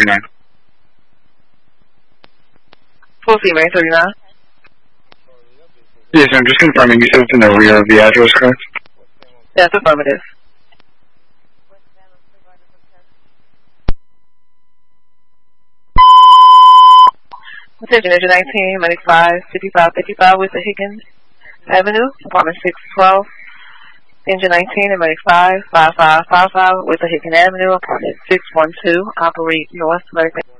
39. Full female 39. Yes, I'm just confirming. You said it's in the rear of the address, correct? That's affirmative. Attention, engine 19, Medic 5, 5555 with the Higgins Avenue, apartment 612. Engine 19 and Medic 5, 5555 with the Higgins Avenue, apartment 612. Operate north, Medic